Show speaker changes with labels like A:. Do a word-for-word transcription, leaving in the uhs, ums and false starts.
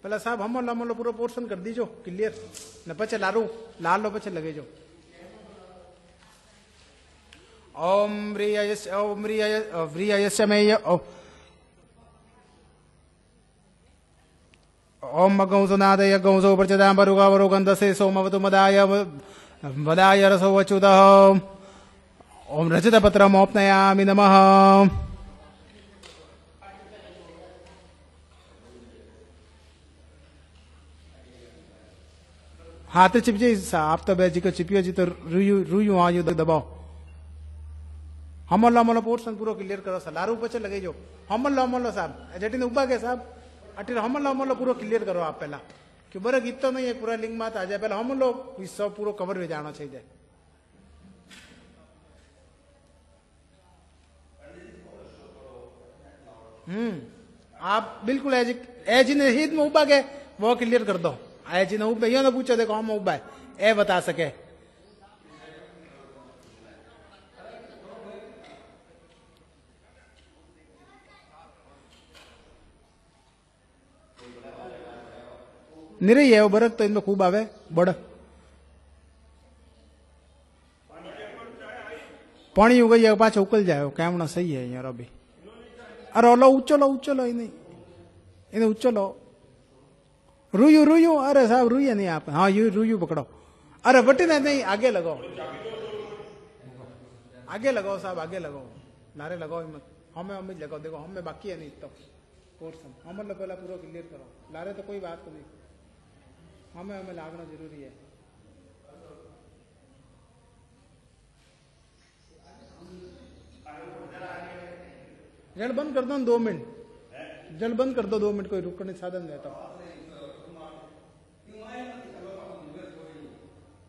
A: પેલા સાહેબ હમલો હમલો પૂરો પોર્શન કરી દીજો ક્લિયર ને પછી લારું લાલ લો પછી લગેજો. ઓમ વ્રિયસ ઓમ વ્રિયસ વ્રિયસમેય ઓમ મગૌસો નાદય ગૌસો પ્રચદામ બરુગાવરો ગંધસે સોમવતુ મદાય વદાય રસો વચુદ ઓમ રજત પત્રમ ઓપનયામિ નમઃ. हाथ चिप जाए आप तो जी को चिपियो जी तो रुयू रुयू आयु दबाओ. हमलो हमलो पोर्शन पूरो क्लियर करो सर लारू पचे लगे जो हमलो हमलो साहब जटी ने उबा के साहब अटी हमलो हमलो पूरो क्लियर करो आप पहला कि बरे गीत तो नहीं है पूरा लिंग मात आ जाए पहला हमलो सब पूरो कवर में जाना चाहिए. हम्म आप बिल्कुल एज एज ने हित में उबा के वो क्लियर कर दो. आया जी ने उबे यो ने पूछो देखो हम उबा है ए बता सके. निरही है वो बरक तो इनमें खूब आवे बड़ पानी उग गई पाछा उकल जाए कैमना सही है यार अभी. अरे ओलो उचलो उचलो इन्हें इन्हें उचलो रुयू रुयू. अरे साहब रुयू नहीं आप हाँ यू रुयू पकड़ो. अरे बटी ने नहीं आगे लगाओ आगे लगाओ साहब आगे लगाओ नारे लगाओ हिम्मत हमें हमें लगाओ देखो हमें बाकी है नहीं तो पोर्शन हम मतलब पहला पूरा क्लियर करो लारे तो कोई बात नहीं हमें हमें लागना जरूरी है. जल बंद कर दो दो मिनट जल बंद कर दो दो मिनट कोई रुकने साधन देता.